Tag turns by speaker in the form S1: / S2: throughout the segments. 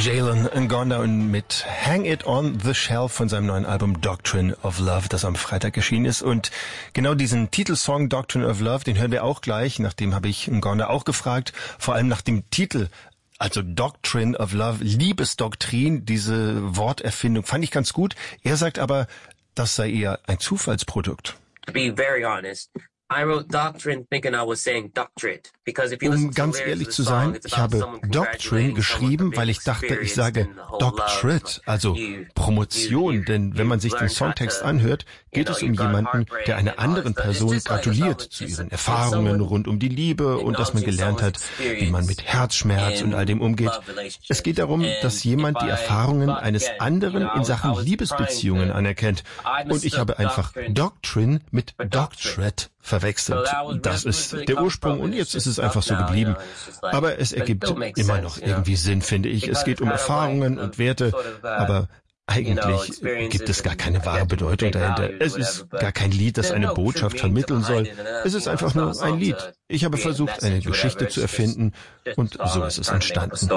S1: Jalen Ngonda und mit Hang It on the Shelf von seinem neuen Album Doctrine of Love, das am Freitag erschienen ist. Und genau diesen Titelsong Doctrine of Love, den hören wir auch gleich. Nachdem habe ich Ngonda auch gefragt, vor allem nach dem Titel, also Doctrine of Love, Liebesdoktrin, diese Worterfindung fand ich ganz gut. Er sagt aber, das sei eher ein Zufallsprodukt.
S2: To be very honest, I wrote Doctrine thinking I was saying doctorate. Because if you listen
S1: Um ganz ehrlich zu sein, ich habe Doctrine geschrieben, weil ich dachte, ich sage Doctorate, also Promotion. Denn wenn man sich den Songtext anhört, geht es um jemanden, der einer anderen Person gratuliert zu ihren Erfahrungen rund um die Liebe und dass man gelernt hat, wie man mit Herzschmerz und all dem umgeht. Es geht darum, dass jemand die Erfahrungen eines anderen in Sachen Liebesbeziehungen anerkennt. Und ich habe einfach Doctrine mit Doctorate verwechselt. Das ist der Ursprung und jetzt ist es einfach so geblieben. Aber es ergibt immer noch irgendwie Sinn, finde ich. Es geht um Erfahrungen und Werte, aber eigentlich gibt es gar keine wahre Bedeutung dahinter. Es ist gar kein Lied, das eine Botschaft vermitteln soll. Es ist einfach nur ein Lied. Ich habe versucht, eine Geschichte zu erfinden und so ist es entstanden.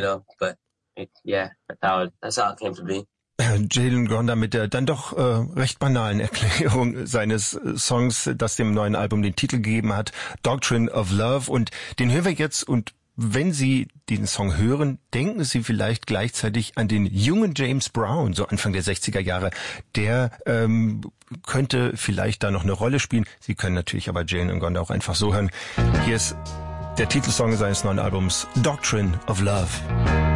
S1: Jalen Ngonda mit der dann doch recht banalen Erklärung seines Songs, das dem neuen Album den Titel gegeben hat, Doctrine of Love. Und den hören wir jetzt. Und wenn Sie den Song hören, denken Sie vielleicht gleichzeitig an den jungen James Brown, so Anfang der 60er Jahre. Der könnte vielleicht da noch eine Rolle spielen. Sie können natürlich aber Jalen Ngonda auch einfach so hören. Hier ist der Titelsong seines neuen Albums, Doctrine of Love.